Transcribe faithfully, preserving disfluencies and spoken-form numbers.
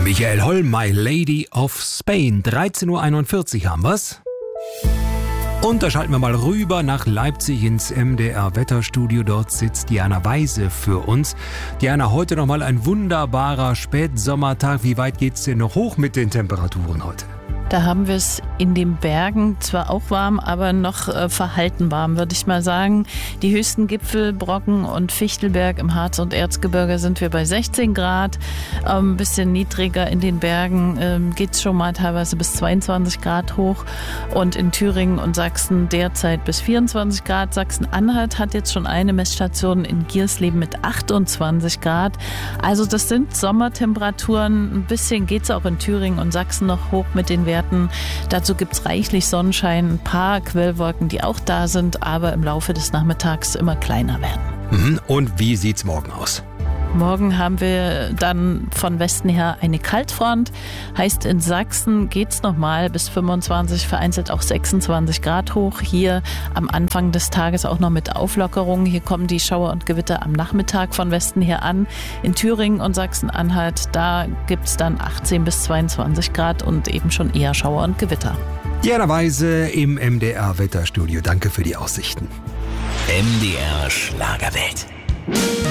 Michael Holl, My Lady of Spain. dreizehn Uhr einundvierzig haben wir's. Und da schalten wir mal rüber nach Leipzig ins M D R-Wetterstudio. Dort sitzt Diana Weise für uns. Diana, heute nochmal ein wunderbarer Spätsommertag. Wie weit geht's denn noch hoch mit den Temperaturen heute? Da haben wir es in den Bergen zwar auch warm, aber noch äh, verhalten warm, würde ich mal sagen. Die höchsten Gipfel, Brocken und Fichtelberg im Harz- und Erzgebirge sind wir bei sechzehn Grad. Ein ähm, bisschen niedriger in den Bergen ähm, geht es schon mal teilweise bis zweiundzwanzig Grad hoch. Und in Thüringen und Sachsen derzeit bis vierundzwanzig Grad. Sachsen-Anhalt hat jetzt schon eine Messstation in Giersleben mit achtundzwanzig Grad. Also das sind Sommertemperaturen. Ein bisschen geht es auch in Thüringen und Sachsen noch hoch mit den Werten. Dazu gibt es reichlich Sonnenschein, ein paar Quellwolken, die auch da sind, aber im Laufe des Nachmittags immer kleiner werden. Und wie sieht's morgen aus? Morgen haben wir dann von Westen her eine Kaltfront. Heißt, in Sachsen geht's nochmal bis fünfundzwanzig, vereinzelt auch sechsundzwanzig Grad hoch. Hier am Anfang des Tages auch noch mit Auflockerungen. Hier kommen die Schauer und Gewitter am Nachmittag von Westen her an. In Thüringen und Sachsen-Anhalt, da gibt's dann achtzehn bis zweiundzwanzig Grad und eben schon eher Schauer und Gewitter. Diana Weise im M D R-Wetterstudio. Danke für die Aussichten. M D R Schlagerwelt.